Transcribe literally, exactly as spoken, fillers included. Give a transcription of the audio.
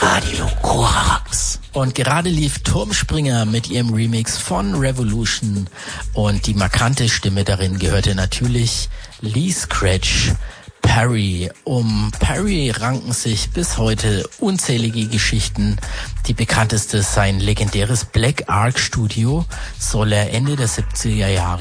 Radio Korax. Und gerade lief Turmspringer mit ihrem Remix von Revolution und die markante Stimme darin gehörte natürlich Lee Scratch Perry. Um Perry ranken sich bis heute unzählige Geschichten. Die bekannteste ist sein legendäres Black Ark Studio, soll er Ende der siebziger Jahre